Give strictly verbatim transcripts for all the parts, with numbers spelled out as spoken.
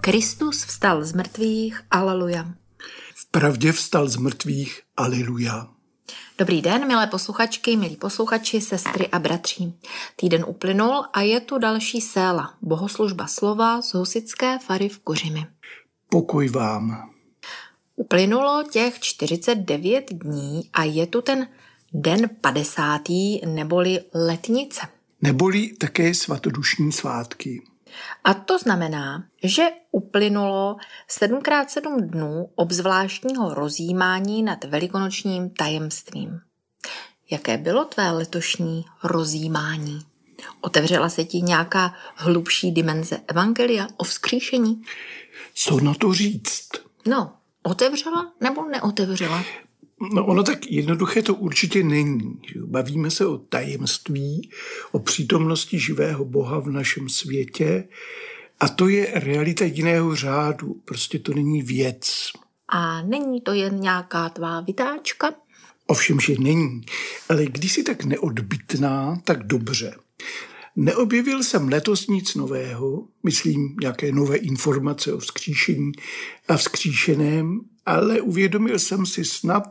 Kristus vstal z mrtvých, aleluja. Vpravdě vstal z mrtvých, aleluja. Dobrý den, milé posluchačky, milí posluchači, sestry a bratři. Týden uplynul a je tu další séla, bohoslužba slova z husitské fary v Kořimi. Pokoj vám. Uplynulo těch čtyřicet devět dní a je tu ten den padesátý, neboli letnice. Neboli také svatodušní svátky. A to znamená, že uplynulo sedm krát sedm dnů obzvláštního rozjímání nad velikonočním tajemstvím. Jaké bylo tvé letošní rozjímání? Otevřela se ti nějaká hlubší dimenze evangelia o vzkříšení? Co na to říct? No, otevřela nebo neotevřela? No ono tak jednoduché to určitě není. Bavíme se o tajemství, o přítomnosti živého Boha v našem světě a to je realita jiného řádu. Prostě to není věc. A není to jen nějaká tvá vytáčka? Ovšem, že není. Ale když jsi tak neodbytná, tak dobře. Neobjevil jsem letos nic nového, myslím nějaké nové informace o vzkříšení a vzkříšeném, ale uvědomil jsem si snad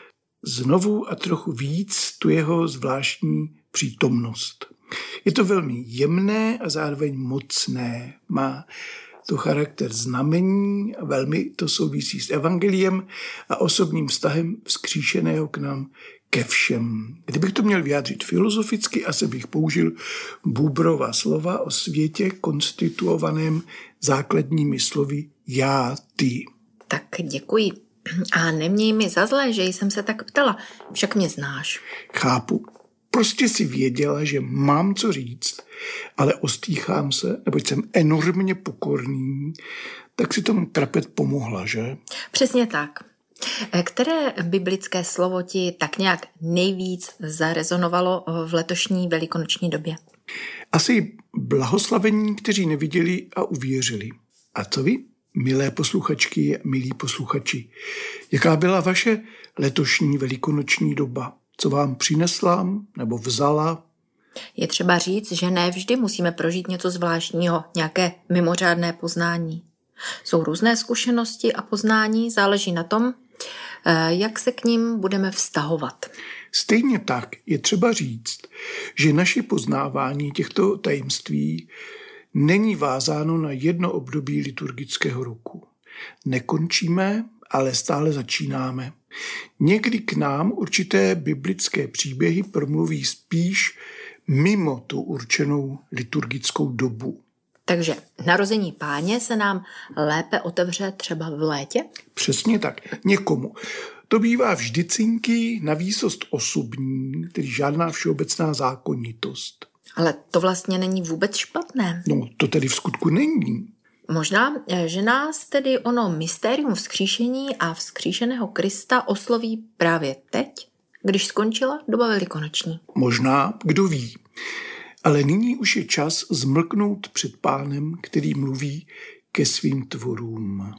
znovu a trochu víc tu jeho zvláštní přítomnost. Je to velmi jemné a zároveň mocné. Má to charakter znamení a velmi to souvisí s evangeliem a osobním vztahem vzkříšeného k nám ke všem. Kdybych to měl vyjádřit filozoficky, asi bych použil Buberova slova o světě konstituovaném základními slovy já, ty. Tak děkuji. A neměj mi za zlé, že jsem se tak ptala, však mě znáš. Chápu. Prostě si věděla, že mám co říct, ale ostýchám se, neboť jsem enormně pokorný, tak si tomu trapet pomohla, že? Přesně tak. Které biblické slovo ti tak nějak nejvíc zarezonovalo v letošní velikonoční době? Asi blahoslavení, kteří neviděli a uvěřili. A co vy, milé posluchačky, milí posluchači? Jaká byla vaše letošní velikonoční doba? Co vám přinesla nebo vzala? Je třeba říct, že ne vždy musíme prožít něco zvláštního, nějaké mimořádné poznání. Jsou různé zkušenosti a poznání, záleží na tom, jak se k ním budeme vztahovat. Stejně tak je třeba říct, že naše poznávání těchto tajemství není vázáno na jedno období liturgického roku. Nekončíme, ale stále začínáme. Někdy k nám určité biblické příběhy promluví spíš mimo tu určenou liturgickou dobu. Takže narození Páně se nám lépe otevře třeba v létě? Přesně tak. Někomu. To bývá vždycinky na výsost osobní, tedy žádná všeobecná zákonitost. Ale to vlastně není vůbec špatné. No, to tedy v skutku není. Možná, že nás tedy ono mystérium vzkříšení a vzkříšeného Krista osloví právě teď, když skončila doba velikonoční. Možná, kdo ví. Ale nyní už je čas zmlknout před Pánem, který mluví ke svým tvorům.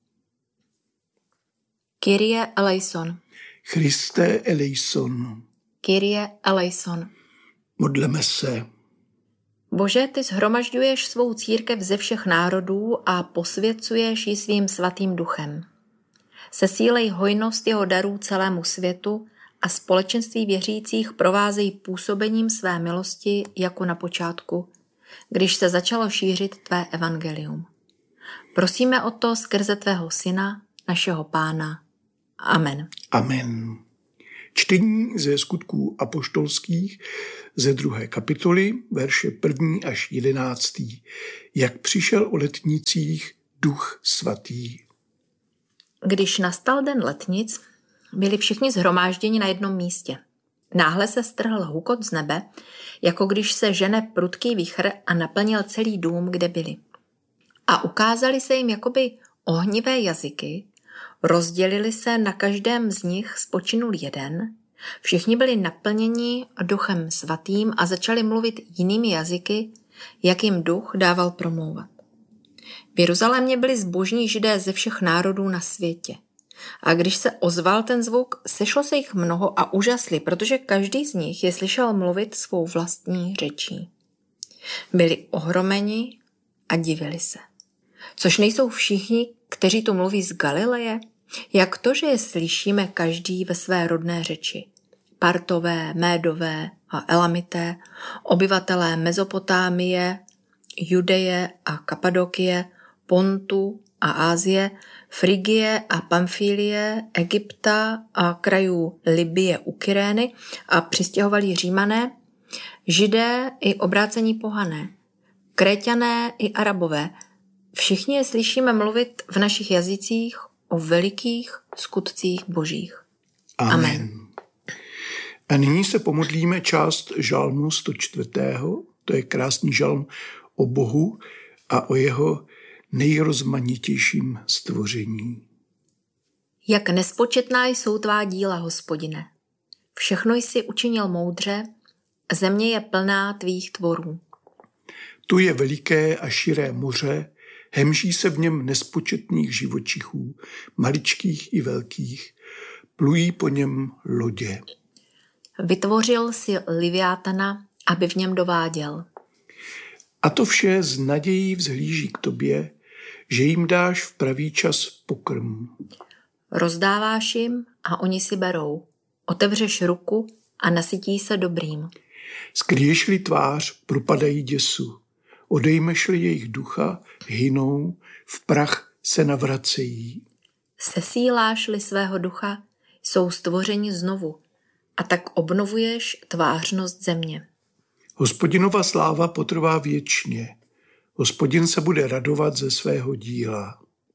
Kyrie eleison. Christe eleison. Kyrie eleison. Modleme se. Bože, ty shromažďuješ svou církev ze všech národů a posvěcuješ ji svým svatým duchem. Sesílej hojnost jeho darů celému světu a společenství věřících provázejí působením své milosti jako na počátku, když se začalo šířit tvé evangelium. Prosíme o to skrze tvého syna, našeho Pána. Amen. Amen. Čtení ze skutků apoštolských ze druhé kapitoly, verše první až jedenáctý. Jak přišel o letnicích Duch Svatý. Když nastal den letnic, byli všichni shromážděni na jednom místě. Náhle se strhl hukot z nebe, jako když se žene prudký vichr a naplnil celý dům, kde byli. A ukázali se jim jakoby ohnivé jazyky, rozdělili se, na každém z nich spočinul jeden, všichni byli naplněni Duchem Svatým a začali mluvit jinými jazyky, jak jim Duch dával promlouvat. V Jeruzalémě byli zbožní Židé ze všech národů na světě. A když se ozval ten zvuk, sešlo se jich mnoho a úžasli, protože každý z nich je slyšel mluvit svou vlastní řečí. Byli ohromeni a divili se. Což nejsou všichni, kteří tu mluví z Galileje? Jak to, že je slyšíme každý ve své rodné řeči? Partové, Médové a Elamité, obyvatelé Mezopotámie, Judeje a Kapadokie, Pontu a Ázie, Frigie a Pamfílie, Egypta a krajů Libye u Kyrény a přistěhovalí Římané, Židé i obrácení pohané, Kréťané i Arabové. Všichni je slyšíme mluvit v našich jazycích o velikých skutcích božích. Amen. Amen. A nyní se pomodlíme část žalmu sto čtyři. To je krásný žalm o Bohu a o jeho nejrozmanitějším stvoření. Jak nespočetná jsou tvá díla, Hospodine. Všechno jsi učinil moudře, země je plná tvých tvorů. Tu je veliké a širé moře, hemží se v něm nespočetných živočichů, maličkých i velkých, plují po něm lodě. Vytvořil si Liviátana, aby v něm dováděl. A to vše z nadějí vzhlíží k tobě, že jim dáš v pravý čas pokrm. Rozdáváš jim a oni si berou. Otevřeš ruku a nasytí se dobrým. Skrýješ-li tvář, propadají děsu. Odejmeš-li jejich ducha, hynou, v prach se navracejí. Sesíláš-li svého ducha, jsou stvořeni znovu a tak obnovuješ tvářnost země. Hospodinova sláva potrvá věčně. Hospodin se bude radovat ze svého díla.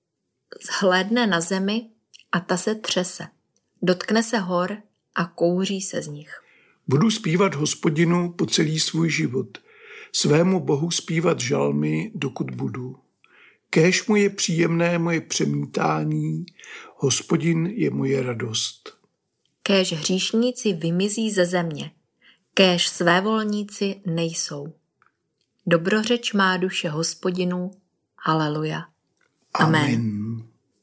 Zhlédne na zemi a ta se třese. Dotkne se hor a kouří se z nich. Budu zpívat Hospodinu po celý svůj život. Svému Bohu zpívat žalmy, dokud budu. Kéž mu je příjemné moje přemítání, Hospodin je moje radost. Kéž hříšníci vymizí ze země, kéž svévolníci nejsou. Dobrořeč má duše Hospodinu, haleluja. Amen. Amen.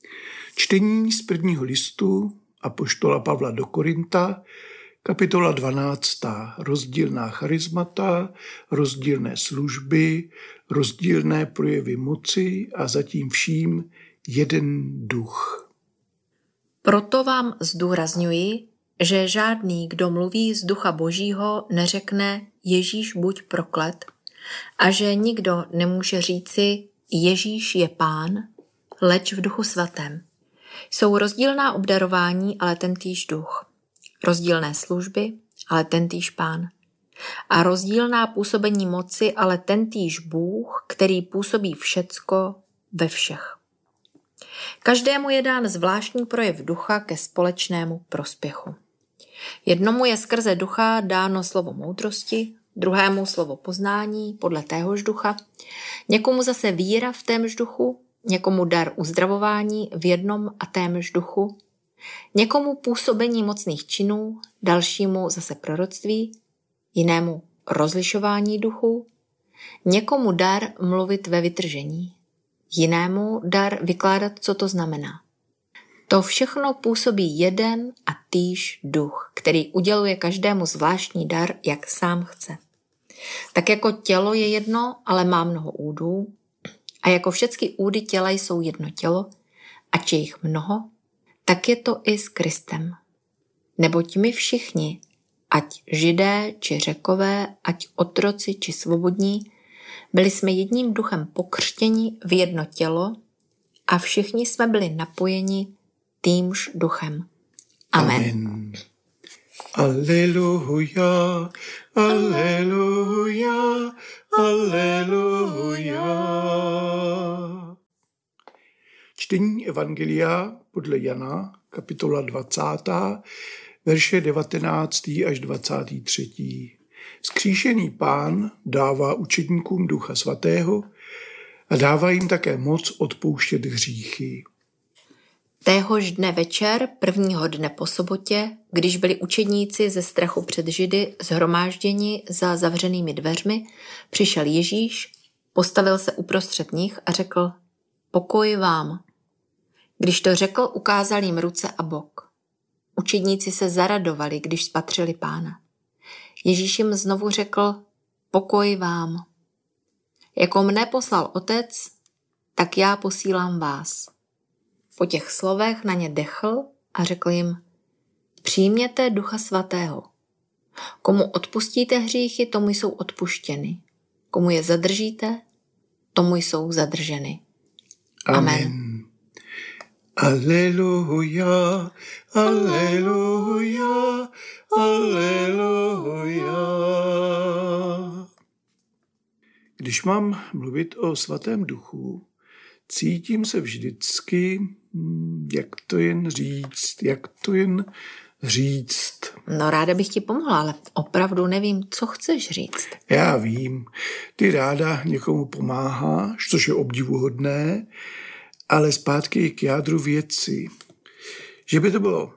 Čtení z prvního listu apoštola Pavla do Korinta, kapitola dvanáctá. Rozdílná charismata, rozdílné služby, rozdílné projevy moci a zatím vším jeden duch. Proto vám zdůrazňuji, že žádný, kdo mluví z ducha božího, neřekne Ježíš buď proklet a že nikdo nemůže říci Ježíš je pán, leč v duchu svatém. Jsou rozdílná obdarování, ale tentýž duch. Rozdílné služby, ale tentýž pán. A rozdílná působení moci, ale tentýž Bůh, který působí všecko ve všech. Každému je dán zvláštní projev ducha ke společnému prospěchu. Jednomu je skrze ducha dáno slovo moudrosti, druhému slovo poznání podle téhož ducha, někomu zase víra v témž duchu, někomu dar uzdravování v jednom a témž duchu, někomu působení mocných činů, dalšímu zase proroctví, jinému rozlišování duchů, někomu dar mluvit ve vytržení, jinému dar vykládat, co to znamená. To všechno působí jeden a týž duch, který uděluje každému zvláštní dar, jak sám chce. Tak jako tělo je jedno, ale má mnoho údů, a jako všechny údy těla jsou jedno tělo, ač je jich mnoho, tak je to i s Kristem. Neboť my všichni, ať Židé či Řekové, ať otroci či svobodní, byli jsme jedním duchem pokřtěni v jedno tělo a všichni jsme byli napojeni týmž duchem. Amen. Amen. Aleluja, aleluja, aleluja. Čtení Evangelia podle Jana, kapitola dvacátá, verše devatenáctý až dvacátý třetí. Vzkříšený Pán dává učedníkům Ducha Svatého a dává jim také moc odpouštět hříchy. Téhož dne večer, prvního dne po sobotě, když byli učedníci ze strachu před Židy shromážděni za zavřenými dveřmi, přišel Ježíš, postavil se uprostřed nich a řekl: Pokoj vám. Když to řekl, ukázal jim ruce a bok. Učedníci se zaradovali, když spatřili Pána. Ježíš jim znovu řekl: Pokoj vám. Jako mne poslal Otec, tak já posílám vás. Po těch slovech na ně dechl a řekl jim, přijměte Ducha Svatého. Komu odpustíte hříchy, tomu jsou odpuštěny. Komu je zadržíte, tomu jsou zadrženy. Amen. Amen. Aleluja, aleluja, aleluja. Když mám mluvit o Svatém Duchu, cítím se vždycky, jak to jen říct, jak to jen říct. No ráda bych ti pomohla, ale opravdu nevím, co chceš říct. Já vím, ty ráda někomu pomáháš, což je obdivuhodné, ale zpátky k jádru věci. Že by to bylo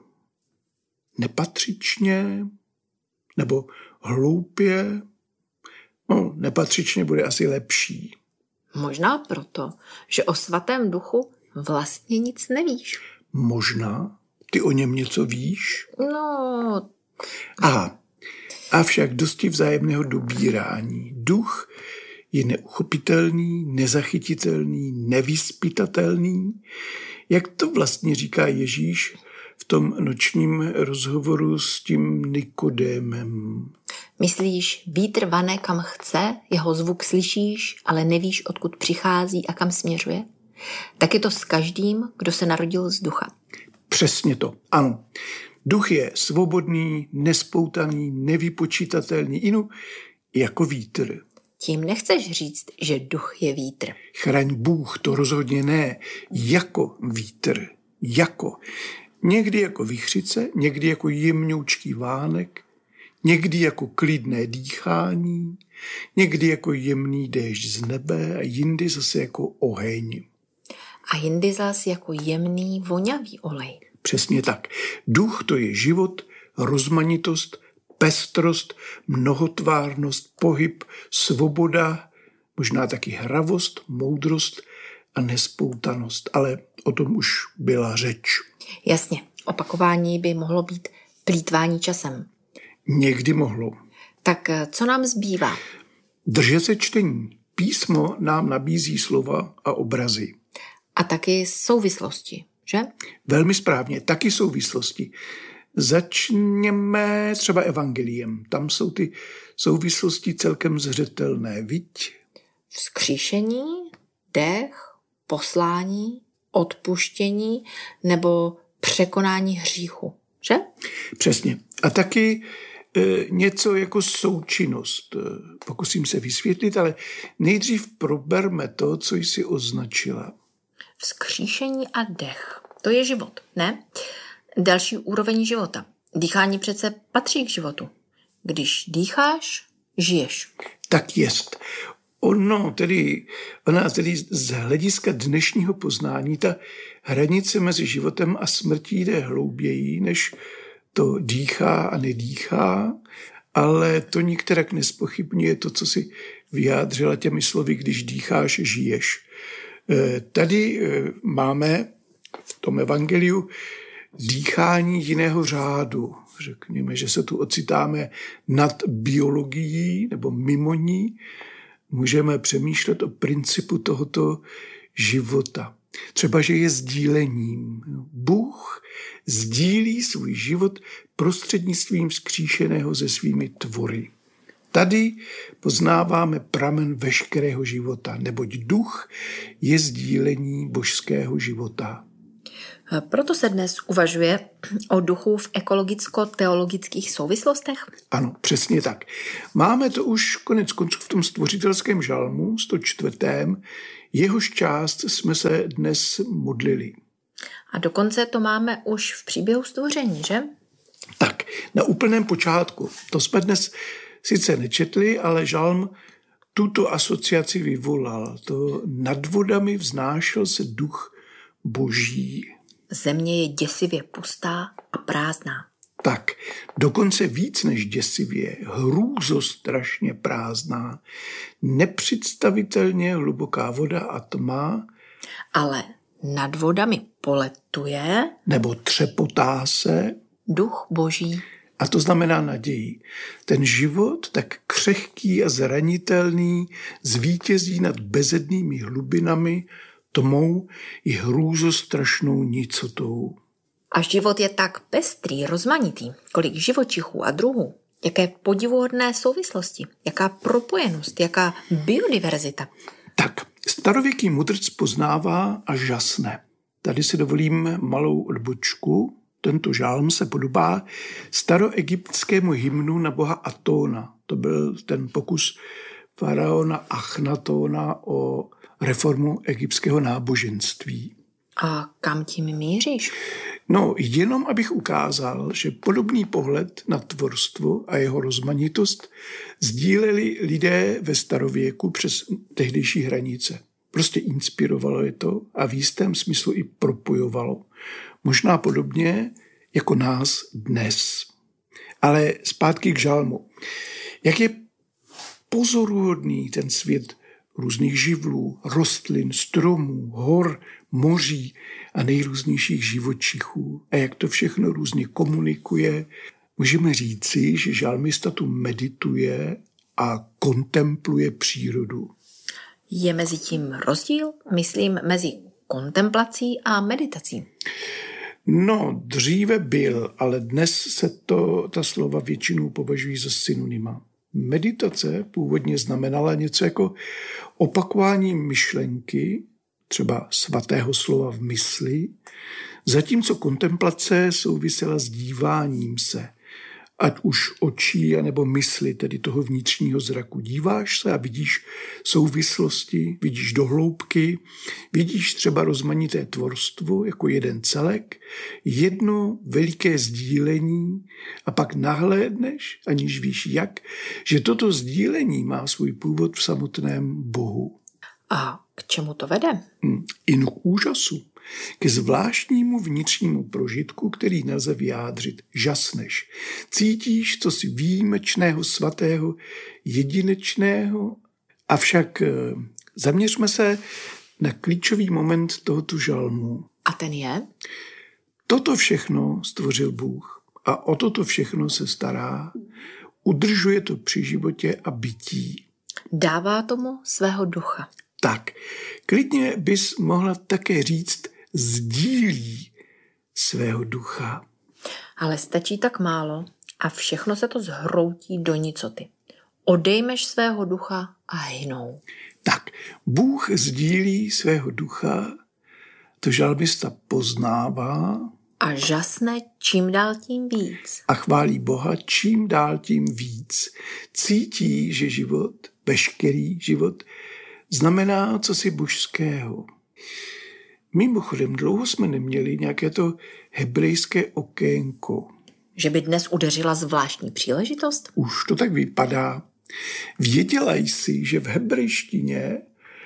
nepatřičně nebo hloupě, no nepatřičně bude asi lepší. Možná proto, že o Svatém Duchu vlastně nic nevíš. Možná? Ty o něm něco víš? No... Aha, avšak dosti vzájemného dobírání. Duch je neuchopitelný, nezachytitelný, nevyzpytatelný. Jak to vlastně říká Ježíš v tom nočním rozhovoru s tím Nikodémem? Myslíš, vítr vane kam chce, jeho zvuk slyšíš, ale nevíš, odkud přichází a kam směřuje? Tak je to s každým, kdo se narodil z ducha. Přesně to, ano. Duch je svobodný, nespoutaný, nevypočítatelný, inu jako vítr. Tím nechceš říct, že duch je vítr. Chraň Bůh, to rozhodně ne. Jako vítr. Jako. Někdy jako vichřice, někdy jako jemňoučký vánek, někdy jako klidné dýchání, někdy jako jemný déšť z nebe a jindy zase jako oheň. A jindy zase jako jemný vonavý olej. Přesně tak. Duch to je život, rozmanitost, pestrost, mnohotvárnost, pohyb, svoboda, možná taky hravost, moudrost a nespoutanost. Ale o tom už byla řeč. Jasně, opakování by mohlo být plýtvání časem. Někdy mohlo. Tak co nám zbývá? Držet se čtení. Písmo nám nabízí slova a obrazy. A taky souvislosti, že? Velmi správně, taky souvislosti. Začněme třeba evangeliem. Tam jsou ty souvislosti celkem zřetelné, viď? Vzkříšení, dech, poslání, odpuštění nebo překonání hříchu, že? Přesně. A taky e, něco jako součinnost. Pokusím se vysvětlit, ale nejdřív proberme to, co jsi označila. Vzkříšení a dech. To je život, ne? Další úroveň života. Dýchání přece patří k životu. Když dýcháš, žiješ. Tak jest. Ono tedy, ona tedy z hlediska dnešního poznání, ta hranice mezi životem a smrtí jde hlouběji, než to dýchá a nedýchá, ale to nikterak nespochybňuje to, co si vyjádřila těmi slovy, když dýcháš, žiješ. Tady máme v tom evangeliu dýchání jiného řádu. Řekněme, že se tu ocitáme nad biologií nebo mimo ní. Můžeme přemýšlet o principu tohoto života. Třeba, že je sdílením. Bůh sdílí svůj život prostřednictvím vzkříšeného se svými tvory. Tady poznáváme pramen veškerého života, neboť duch je sdílení božského života. Proto se dnes uvažuje o duchu v ekologicko-teologických souvislostech? Ano, přesně tak. Máme to už konec konců v tom stvořitelském žalmu, sto čtvrtém Jehož část jsme se dnes modlili. A dokonce to máme už v příběhu stvoření, že? Tak, na úplném počátku. To jsme dnes sice nečetli, ale žalm tuto asociaci vyvolal. To nad vodami vznášel se duch boží. Země je děsivě pustá a prázdná. Tak, dokonce víc než děsivě, hrůzostrašně prázdná, nepředstavitelně hluboká voda a tma. Ale nad vodami poletuje nebo třepotá se duch boží. A to znamená naději. Ten život, tak křehký a zranitelný, zvítězí nad bezednými hlubinami tmou i hrůzostrašnou nicotou. A život je tak pestrý, rozmanitý, kolik živočichů a druhů, jaké podivuhodné souvislosti, jaká propojenost, jaká biodiverzita. Tak, starověký mudrc poznává a žasne. Tady si dovolím malou odbočku. Tento žálm se podobá staroegyptskému hymnu na boha Atóna. To byl ten pokus faraona Achnatona o reformu egyptského náboženství. A kam tím míříš? No, jenom abych ukázal, že podobný pohled na tvorstvo a jeho rozmanitost sdíleli lidé ve starověku přes tehdejší hranice. Prostě inspirovalo je to a v jistém smyslu i propojovalo. Možná podobně jako nás dnes. Ale zpátky k žalmu. Jak je pozoruhodný ten svět různých živlů, rostlin, stromů, hor, moří a nejrůznějších živočichů. A jak to všechno různě komunikuje, můžeme říci, že žalmista tu medituje a kontempluje přírodu. Je mezi tím rozdíl? Myslím mezi kontemplací a meditací. No, dříve byl, ale dnes se to, ta slova většinou považují za synonyma. Meditace původně znamenala něco jako opakování myšlenky, třeba svatého slova v mysli, zatímco kontemplace souvisela s díváním se, ať už očí anebo mysli, tedy toho vnitřního zraku. Díváš se a vidíš souvislosti, vidíš dohloubky, vidíš třeba rozmanité tvorstvo jako jeden celek, jedno veliké sdílení a pak nahlédneš, aniž víš jak, že toto sdílení má svůj původ v samotném Bohu. A k čemu to vede? Jen k úžasu. Ke zvláštnímu vnitřnímu prožitku, který nelze vyjádřit. Žasneš. Cítíš cosi výjimečného, svatého, jedinečného. Avšak zaměřme se na klíčový moment tohoto žalmu. A ten je? Toto všechno stvořil Bůh. A o toto všechno se stará. Udržuje to při životě a bytí. Dává tomu svého ducha. Tak, klidně bys mohla také říct, sdílí svého ducha. Ale stačí tak málo a všechno se to zhroutí do nicoty. Odejmeš svého ducha a hynou. Tak, Bůh sdílí svého ducha, to žalmista poznává. A žasne čím dál tím víc. A chválí Boha čím dál tím víc. Cítí, že život, veškerý život, znamená cosi božského. Mimochodem, dlouho jsme neměli nějaké to hebrejské okénko. Že by dnes udeřila zvláštní příležitost? Už to tak vypadá. Věděla jsi, že v hebrejštině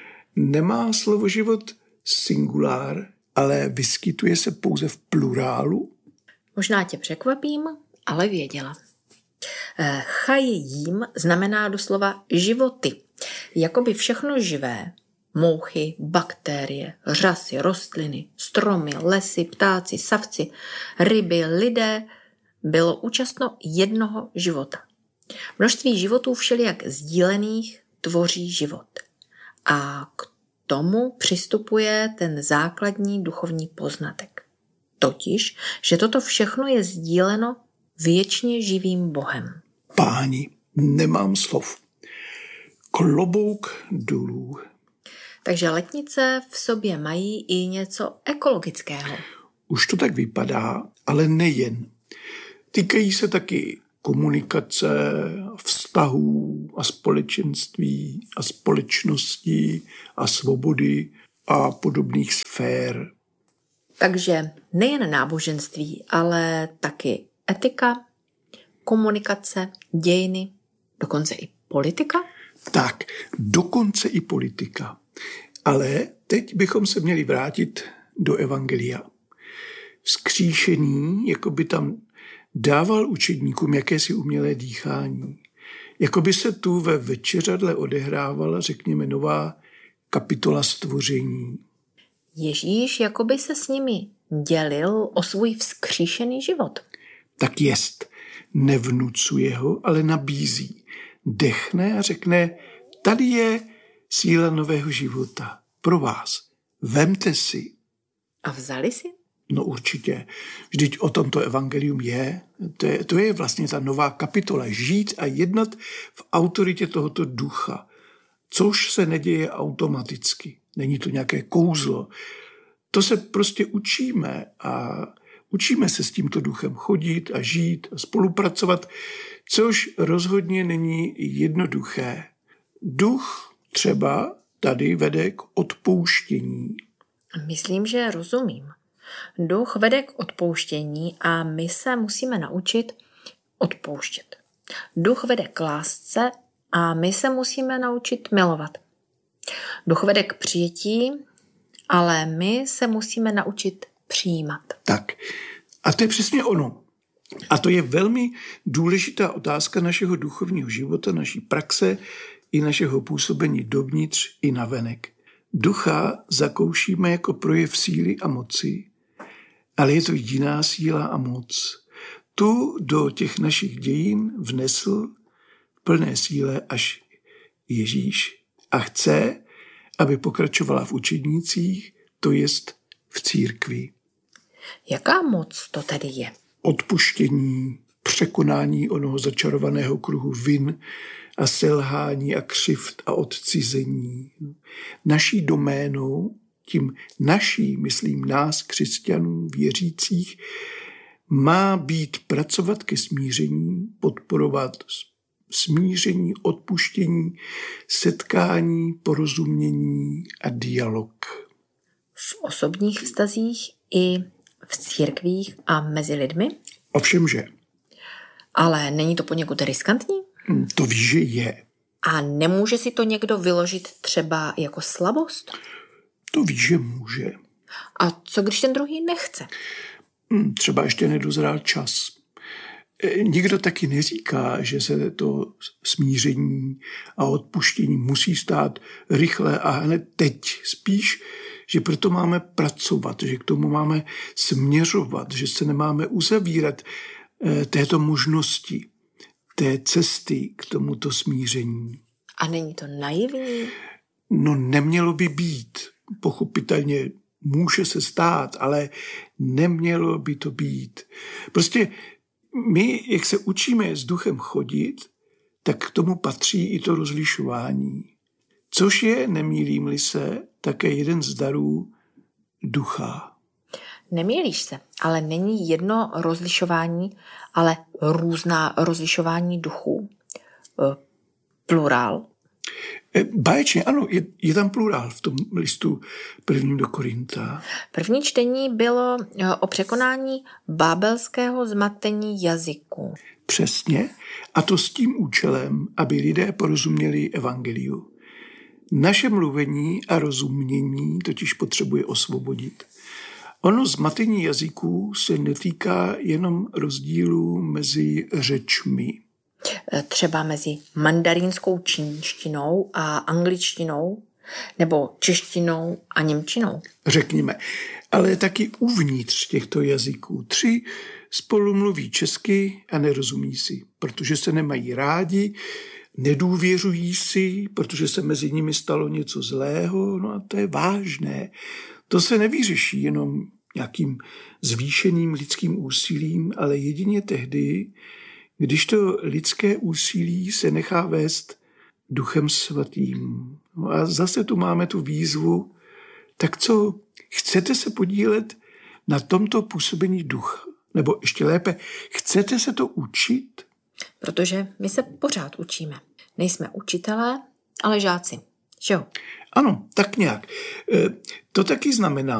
nemá slovo život singulár, ale vyskytuje se pouze v plurálu? Možná tě překvapím, ale věděla. Chajím znamená doslova životy. Jakoby všechno živé, mouchy, bakterie, řasy, rostliny, stromy, lesy, ptáci, savci, ryby, lidé, bylo účastno jednoho života. Množství životů všelijak sdílených tvoří život. A k tomu přistupuje ten základní duchovní poznatek. Totiž, že toto všechno je sdíleno věčně živým Bohem. Páni, nemám slov. Klobouk dolů. Takže letnice v sobě mají i něco ekologického. Už to tak vypadá, ale nejen. Týkají se taky komunikace, vztahů a společenství a společností a svobody a podobných sfér. Takže nejen náboženství, ale taky etika, komunikace, dějiny, dokonce i politika? Tak, dokonce i politika. Ale teď bychom se měli vrátit do evangelia. Vzkříšený, jako by tam dával učedníkům jakési umělé dýchání. Jako by se tu ve večeřadle odehrávala, řekněme, nová kapitola stvoření. Ježíš jako by se s nimi dělil o svůj vzkříšený život. Tak jest, nevnucuje ho, ale nabízí. Dechne a řekne, tady je síla nového života pro vás. Vemte si. A vzali si? No určitě. Vždyť o tom to evangelium je. To je, to je vlastně ta nová kapitola. Žít a jednat v autoritě tohoto ducha. Což se neděje automaticky. Není to nějaké kouzlo. To se prostě učíme a učíme se s tímto duchem chodit a žít a spolupracovat, což rozhodně není jednoduché. Duch třeba tady vede k odpouštění. Myslím, že rozumím. Duch vede k odpouštění a my se musíme naučit odpouštět. Duch vede k lásce a my se musíme naučit milovat. Duch vede k přijetí, ale my se musíme naučit přijímat. Tak, a to je přesně ono. A to je velmi důležitá otázka našeho duchovního života, naší praxe i našeho působení dovnitř i navenek. Ducha zakoušíme jako projev síly a moci, ale je to jiná síla a moc. Tu do těch našich dějin vnesl v plné síle až Ježíš a chce, aby pokračovala v učednících, to jest v církvi. Jaká moc to tedy je? Odpuštění, překonání onoho začarovaného kruhu vin a selhání a křivd a odcizení. Naší doménou, tím naší, myslím nás, křesťanů, věřících, má být pracovat ke smíření, podporovat smíření, odpuštění, setkání, porozumění a dialog. V osobních vztazích i v církvích a mezi lidmi? Ovšemže. Ale není to poněkud riskantní? To víš, že je. A nemůže si to někdo vyložit třeba jako slabost? To víš, že může. A co když ten druhý nechce? Třeba ještě nedozrál čas. Nikdo taky neříká, že se to smíření a odpuštění musí stát rychle a hned teď. Spíš, že proto máme pracovat, že k tomu máme směřovat, že se nemáme uzavírat této možnosti, té cesty k tomuto smíření. A není to naivní? No nemělo by být. Pochopitelně může se stát, ale nemělo by to být. Prostě my, jak se učíme s duchem chodit, tak k tomu patří i to rozlišování. Což je, nemýlím-li se, také jeden z darů ducha. Nemýlíš se, ale není jedno rozlišování, ale různá rozlišování duchů. Plurál. Báječně, ano, je, je tam plurál v tom listu prvním do Korinta. První čtení bylo o překonání bábelského zmatení jazyku. Přesně, a to s tím účelem, aby lidé porozuměli evangeliu. Naše mluvení a rozumění totiž potřebuje osvobodit. Ono zmatení jazyků se netýká jenom rozdílů mezi řečmi. Třeba mezi mandarínskou čínštinou a angličtinou, nebo češtinou a němčinou. Řekněme, ale taky uvnitř těchto jazyků. Tři spolu mluví česky a nerozumí si, protože se nemají rádi, nedůvěřují si, protože se mezi nimi stalo něco zlého, no a to je vážné. To se nevyřeší jenom nějakým zvýšeným lidským úsilím, ale jedině tehdy, když to lidské úsilí se nechá vést Duchem Svatým. No a zase tu máme tu výzvu, tak co, chcete se podílet na tomto působení ducha? Nebo ještě lépe, chcete se to učit? Protože my se pořád učíme. Nejsme učitelé, ale žáci. Že jo? Ano, tak nějak. To taky znamená,